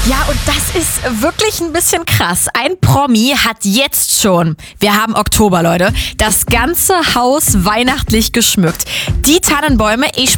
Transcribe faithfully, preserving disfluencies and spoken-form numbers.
Ja, und das ist wirklich ein bisschen krass. Ein Promi hat jetzt schon, wir haben Oktober, Leute, das ganze Haus weihnachtlich geschmückt. Die Tannenbäume, ich